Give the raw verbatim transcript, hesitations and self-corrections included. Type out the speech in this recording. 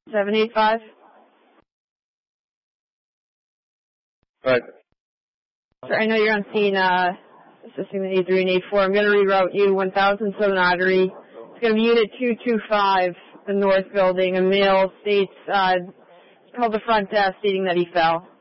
seven eight five. Right. Sir, I know you're on scene, uh, assisting the eight three and eight four. I'm going to reroute you one thousand Southern Artery. It's going to be unit two two five, the north building. A male states, uh, called the front desk stating that he fell.